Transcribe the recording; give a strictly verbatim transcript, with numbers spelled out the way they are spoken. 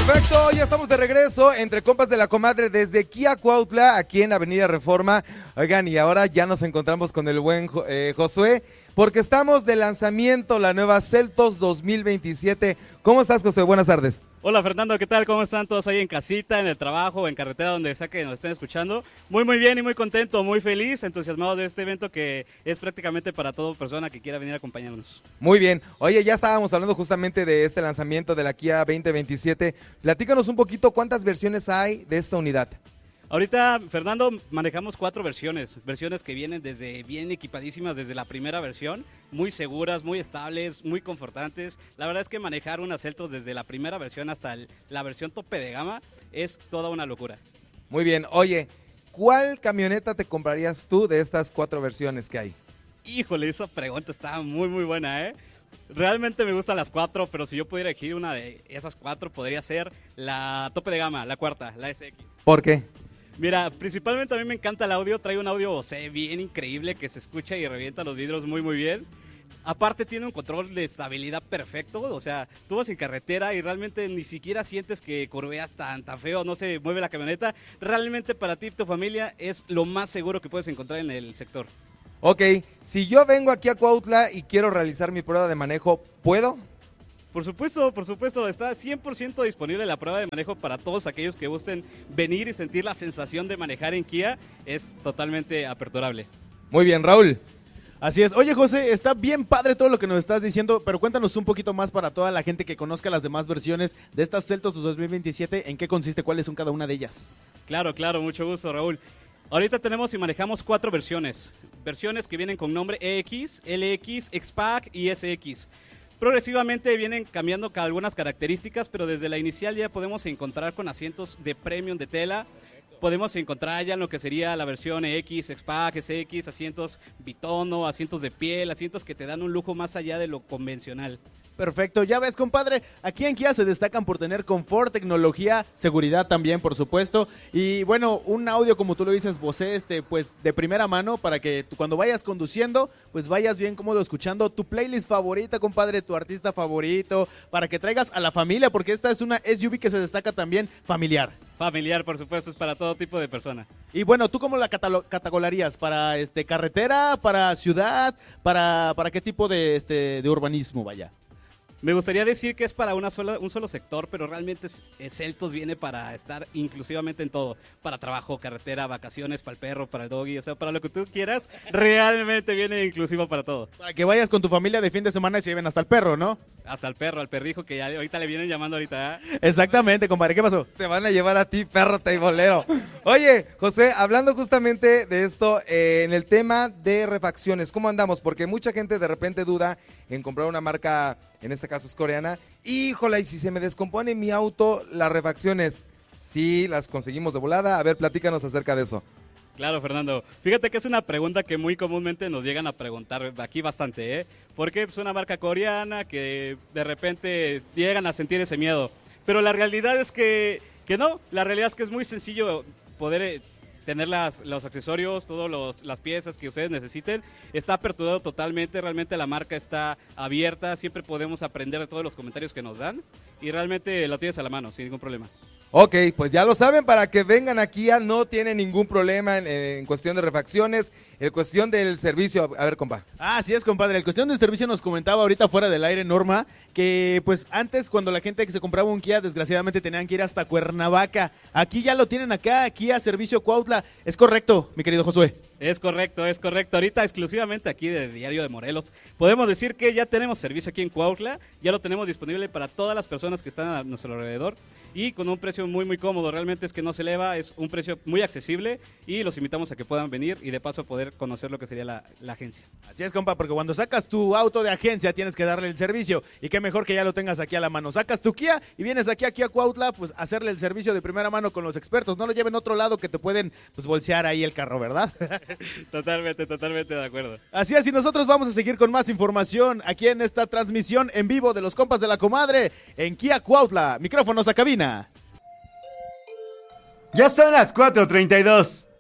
Perfecto, ya estamos de regreso entre compas de la comadre desde Kia Cuautla, aquí en Avenida Reforma. Oigan, y ahora ya nos encontramos con el buen eh, Josué, porque estamos de lanzamiento la nueva Seltos dos mil veintisiete. ¿Cómo estás, Josué? Buenas tardes. Hola, Fernando, ¿qué tal? ¿Cómo están todos ahí en casita, en el trabajo, en carretera, donde sea que nos estén escuchando? Muy, muy bien y muy contento, muy feliz, entusiasmado de este evento que es prácticamente para toda persona que quiera venir a acompañarnos. Muy bien. Oye, ya estábamos hablando justamente de este lanzamiento de la Kia veinte veintisiete. Platícanos un poquito cuántas versiones hay de esta unidad. Ahorita, Fernando, manejamos cuatro versiones, versiones que vienen desde bien equipadísimas desde la primera versión, muy seguras, muy estables, muy confortantes. La verdad es que manejar una Seltos desde la primera versión hasta el, la versión tope de gama es toda una locura. Muy bien. Oye, ¿cuál camioneta te comprarías tú de estas cuatro versiones que hay? Híjole, esa pregunta está muy, muy buena, ¿eh? Realmente me gustan las cuatro, pero si yo pudiera elegir una de esas cuatro, podría ser la tope de gama, la cuarta, la S X. ¿Por qué? Mira, principalmente a mí me encanta el audio, trae un audio Bose bien increíble que se escucha y revienta los vidrios muy muy bien. Aparte tiene un control de estabilidad perfecto, o sea, tú vas en carretera y realmente ni siquiera sientes que curveas tan, tan feo, no se mueve la camioneta. Realmente para ti y tu familia es lo más seguro que puedes encontrar en el sector. Ok, si yo vengo aquí a Cuautla y quiero realizar mi prueba de manejo, ¿puedo? Por supuesto, por supuesto, está cien por ciento disponible la prueba de manejo para todos aquellos que gusten venir y sentir la sensación de manejar en Kia, es totalmente aperturable. Muy bien, Raúl. Así es. Oye, José, está bien padre todo lo que nos estás diciendo, pero cuéntanos un poquito más para toda la gente que conozca las demás versiones de estas Seltos dos mil veintisiete, ¿en qué consiste? ¿Cuáles son cada una de ellas? Claro, claro, mucho gusto, Raúl. Ahorita tenemos y manejamos cuatro versiones, versiones que vienen con nombre E X, L X, X-Pack y S X. Progresivamente vienen cambiando algunas características, pero desde la inicial ya podemos encontrar con asientos de premium de tela. Podemos encontrar ya en lo que sería la versión E X, X-Pack, S X, asientos bitono, asientos de piel, asientos que te dan un lujo más allá de lo convencional. Perfecto, ya ves, compadre, aquí en Kia se destacan por tener confort, tecnología, seguridad también, por supuesto, y bueno, un audio, como tú lo dices, Bose, este, pues de primera mano, para que tú, cuando vayas conduciendo, pues vayas bien cómodo escuchando tu playlist favorita, compadre, tu artista favorito, para que traigas a la familia, porque esta es una S U V que se destaca también familiar. Familiar, por supuesto, es para todo tipo de persona. Y bueno, ¿tú cómo la catalogarías? ¿Para este carretera, para ciudad, para, para qué tipo de, este, de urbanismo, vaya? Me gustaría decir que es para una sola, un solo sector, pero realmente Seltos viene para estar inclusivamente en todo. Para trabajo, carretera, vacaciones, para el perro, para el doggy, o sea, para lo que tú quieras, realmente viene inclusivo para todo. Para que vayas con tu familia de fin de semana y se lleven hasta el perro, ¿no? Hasta el perro, al perrijo que ya ahorita le vienen llamando ahorita. ¿eh? Exactamente, compadre, ¿qué pasó? Te van a llevar a ti, perro teibolero. Oye, José, hablando justamente de esto, eh, en el tema de refacciones, ¿cómo andamos? Porque mucha gente de repente duda en comprar una marca, en este caso es coreana. Híjole, y si se me descompone mi auto, las refacciones, sí, las conseguimos de volada. A ver, platícanos acerca de eso. Claro, Fernando. Fíjate que es una pregunta que muy comúnmente nos llegan a preguntar aquí bastante, ¿eh? Porque es una marca coreana que de repente llegan a sentir ese miedo. Pero la realidad es que, que no, la realidad es que es muy sencillo poder eh, tener las, los accesorios, todas las piezas que ustedes necesiten. Está aperturado totalmente, realmente la marca está abierta, siempre podemos aprender de todos los comentarios que nos dan y realmente lo tienes a la mano, sin ningún problema. Ok, pues ya lo saben, para que vengan aquí ya no tienen ningún problema en, en cuestión de refacciones, en cuestión del servicio. A ver, compa. Ah, así es, compadre. En cuestión del servicio nos comentaba ahorita fuera del aire Norma que pues antes cuando la gente que se compraba un Kia desgraciadamente tenían que ir hasta Cuernavaca. Aquí ya lo tienen acá, Kia Servicio Cuautla. ¿Es correcto, mi querido Josué? Es correcto, es correcto. Ahorita exclusivamente aquí de Diario de Morelos podemos decir que ya tenemos servicio aquí en Cuautla, ya lo tenemos disponible para todas las personas que están a nuestro alrededor y con un precio muy muy cómodo. Realmente es que no se eleva, es un precio muy accesible y los invitamos a que puedan venir y de paso poder conocer lo que sería la, la agencia. Así es, compa, porque cuando sacas tu auto de agencia tienes que darle el servicio y qué mejor que ya lo tengas aquí a la mano. Sacas tu Kia y vienes aquí, aquí a Cuautla, pues a hacerle el servicio de primera mano con los expertos. No lo lleven a otro lado que te pueden pues bolsear ahí el carro, ¿verdad? Totalmente, totalmente de acuerdo. Así es, y nosotros vamos a seguir con más información aquí en esta transmisión en vivo de los compas de la comadre en Kia Cuautla. Micrófonos a cabina. Ya son las cuatro treinta y dos.